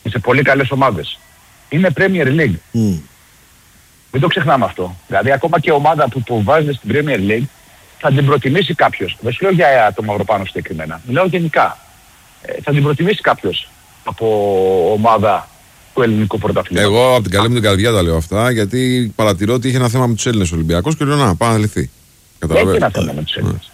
σε πολύ καλές ομάδες. Είναι Premier League. Μην το ξεχνάμε αυτό. Δηλαδή ακόμα και ομάδα που βάζει στην Premier League θα την προτιμήσει κάποιος. Δεν σου λέω για το Μαυροπάνο συγκεκριμένα. Μιλάω γενικά. Θα την προτιμήσει κάποιος από ομάδα του ελληνικού πρωταθλήματος. Εγώ από την καλή μου την καρδιά τα λέω αυτά, γιατί παρατηρώ ότι είχε ένα θέμα με τους Έλληνες Ολυμπιακούς και λέω να πάει να λυθεί. Έχει ένα θέμα με τους Έλληνες.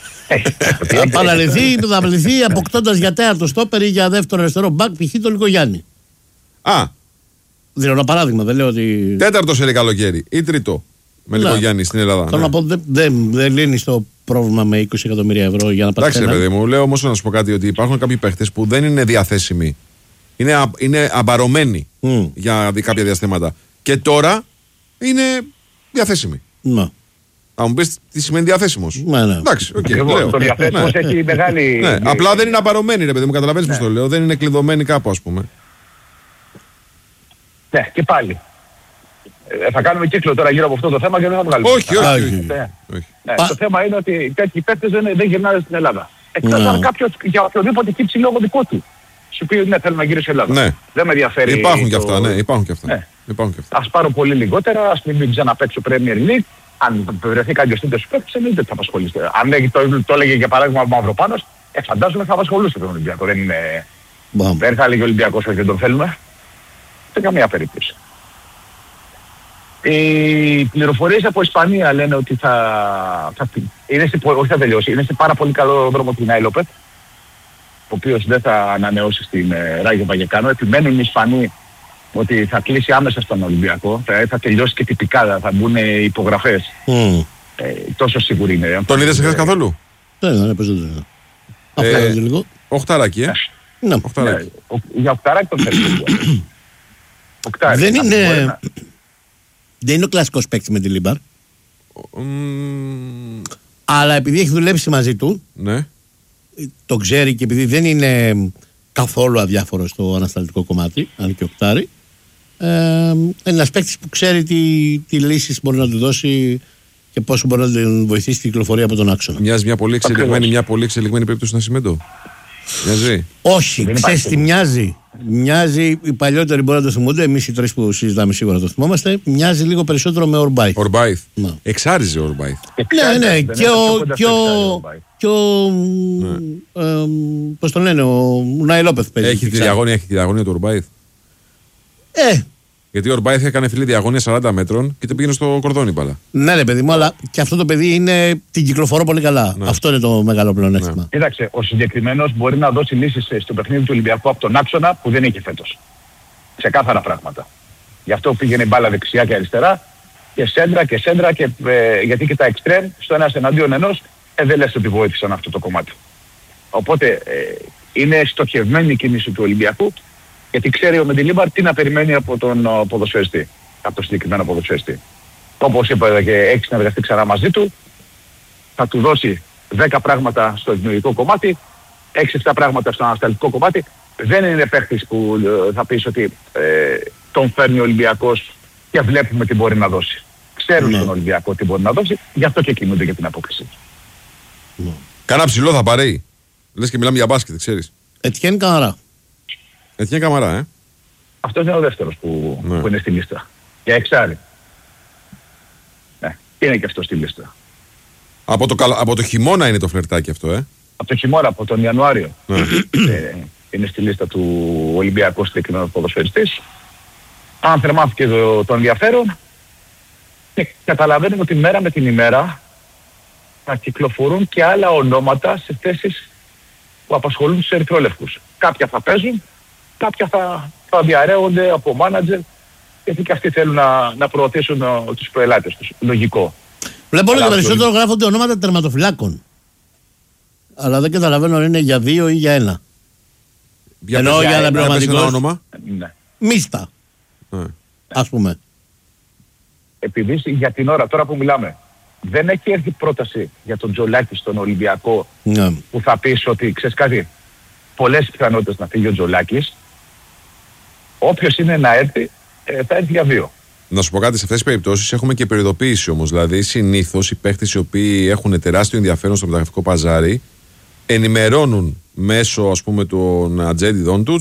Θα λυθεί αποκτώντας για τέταρτο στόπερ ή για δεύτερο αριστερό μπακ π.χ. τον Λικογιάννη. Δίνω ένα παράδειγμα, δεν λέω ότι. Τέταρτο σε καλοκαίρι ή τρίτο με Λικογιάννη στην Ελλάδα. Θέλω να πω δεν λύνει το πρόβλημα με 20 εκατομμύρια ευρώ για να πάρει. Εντάξει, παιδί μου, λέω όμως να σου πω κάτι, ότι υπάρχουν κάποιοι παίχτες που δεν είναι διαθέσιμοι. Είναι αμπαρωμένοι για κάποια διαστήματα. Και τώρα είναι διαθέσιμοι. Ναι. Θα μου πεις τι σημαίνει διαθέσιμος. Ναι. Εντάξει, το διαθέσιμος έχει μεγάλη. Ναι. Απλά δεν είναι αμπαρωμένοι, ρε παιδί μου, καταλαβαίνεις πώς το λέω. Δεν είναι κλειδωμένοι κάπου, ας πούμε. Ναι, και πάλι. Θα κάνουμε κύκλο τώρα γύρω από αυτό το θέμα και δεν θα βγάλουμε. Όχι. Το θέμα είναι ότι τέτοιοι παίκτες δεν γυρνάνε στην Ελλάδα. Εκτός αν κάποιος για οποιοδήποτε κύψη λόγω δικό του σου πει ναι, θέλω να γυρίσει στην Ελλάδα. Ναι. Δεν με ενδιαφέρει. Υπάρχουν και αυτά, ναι, υπάρχουν και αυτά. Ναι. Ας πάρω πολύ λιγότερα, ας μην ξαναπαίξω Premier League. Αν βρεθεί κάποιος τέτοιος παίκτης, δεν θα απασχολήσετε. Αν το έλεγε για παράδειγμα ο Μαυροπάνος, φαντάζομαι θα απασχολούσε τον Ολυμπιακό. Δεν θα έλεγε ο Ολυμπιακός ότι δεν τον θέλουμε. Σε καμία περίπτωση. Οι πληροφορίες από Ισπανία λένε ότι θα τελειώσει. Είναι σε πάρα πολύ καλό δρόμο την Άιλοπετ, ο οποίος δεν θα ανανεώσει στην Ράγιο Βαγεκάνο. Επιμένουν οι Ισπανοί ότι θα κλείσει άμεσα στον Ολυμπιακό. Θα τελειώσει και τυπικά, θα μπουν υπογραφές. Τόσο σίγουροι είναι. Τον είδες χθες καθόλου? Ναι, παίζονται. Αυτό λίγο. Οχταράκι, Ναι. Για οχταράκι τον θέλει. Δεν είναι ο κλασικός παίκτης με τη Λίμπαρ. Αλλά επειδή έχει δουλέψει μαζί του, ναι, το ξέρει, και επειδή δεν είναι καθόλου αδιάφορο στο ανασταλτικό κομμάτι, αν και οκτάρι, είναι ένας παίκτης που ξέρει τι λύσεις μπορεί να του δώσει και πόσο μπορεί να τον βοηθήσει στην κυκλοφορία από τον άξονα. Μοιάζει μια πολύ εξελιγμένη περίπτωση Νασιμέντο. Μοιάζει. Όχι, ξέρεις τι μοιάζει. Μοιάζει, οι παλιότεροι μπορεί να το θυμούνται, εμείς οι τρεις που συζητάμε σίγουρα το θυμόμαστε, μοιάζει λίγο περισσότερο με Ορμπάιθ. Εξάριζε ο Ορμπάιθ. Ναι, και ο πώς τον λένε, ο Ουνάι Λόπεθ παίζει. Έχει τη διαγώνια του Ορμπάιθ. Γιατί ο Ορμπάιθ έκανε φίλη διαγώνια 40 μέτρων και το πήγαινε στο κορδόνι μπάλα. Ναι, ρε παιδί μου, αλλά και αυτό το παιδί την κυκλοφορώ πολύ καλά. Ναι. Αυτό είναι το μεγάλο πλεονέκτημα. Ναι. Κοίταξε, ο συγκεκριμένος μπορεί να δώσει λύσεις στο παιχνίδι του Ολυμπιακού από τον άξονα που δεν είχε φέτος. Ξεκάθαρα πράγματα. Γι' αυτό πήγαινε μπάλα δεξιά και αριστερά και σέντρα και γιατί και τα εξτρέμ στο ένας εναντίον ενός δεν λες ότι βοήθησαν αυτό το κομμάτι. Οπότε είναι στοχευμένη η κίνηση του Ολυμπιακού. Γιατί ξέρει ο Μεντιλίμπαρ τι να περιμένει από τον ποδοσφαιριστή, από τον συγκεκριμένο ποδοσφαιριστή. Όπως είπα και έχει συνεργαστεί ξανά μαζί του, θα του δώσει 10 πράγματα στο δημιουργικό κομμάτι, 6-7 πράγματα στο ανασταλτικό κομμάτι. Δεν είναι παίχτης που θα πεις ότι τον φέρνει ο Ολυμπιακός και βλέπουμε τι μπορεί να δώσει. Ξέρουν τον Ολυμπιακό τι μπορεί να δώσει, γι' αυτό και κινούνται για την απόκριση. Κάνα ψηλό θα πάρει. Λες και μιλάμε για μπάσκετ, ξέρεις. Ετιέν Καμαρά. Ετιέν Καμαρά, Αυτός είναι ο δεύτερος που είναι στη λίστα. Για εξάρι. Ναι, είναι και αυτό στη λίστα. Από το χειμώνα είναι το φλερτάκι αυτό, Από το χειμώνα, από τον Ιανουάριο. Είναι στη λίστα του Ολυμπιακού συγκεκριμένου ποδοσφαιριστής. Αν θερμάθηκε το ενδιαφέρον, καταλαβαίνουμε ότι μέρα με την ημέρα θα κυκλοφορούν και άλλα ονόματα σε θέσεις που απασχολούν τους ερυθρόλευκους. Κάποια θα παίζουν, κάποια θα διαρρέονται από μάνατζερ, γιατί και αυτοί θέλουν να προωθήσουν τους πελάτες τους. Λογικό. Βλέπω όλο και περισσότερο γράφονται ονόματα τερματοφυλάκων. Αλλά δεν καταλαβαίνω αν είναι για 2 ή για 1. Ενώ για αναπληρωματικό όνομα. Μίστα. Ας πούμε. Επειδή για την ώρα τώρα που μιλάμε δεν έχει έρθει πρόταση για τον Τζολάκη στον Ολυμπιακό που θα πεις ότι ξέρεις κάτι, πολλές πιθανότητες να φύγει ο Τζολάκης. Όποιος είναι να έρθει, θα έρθει για 2. Να σου πω κάτι, σε αυτές τις περιπτώσεις έχουμε και περιοδοποίηση όμως. Δηλαδή, συνήθως οι παίχτες οι οποίοι έχουν τεράστιο ενδιαφέρον στο μεταγραφικό παζάρι ενημερώνουν μέσω, ας πούμε, των ατζέντιδων τους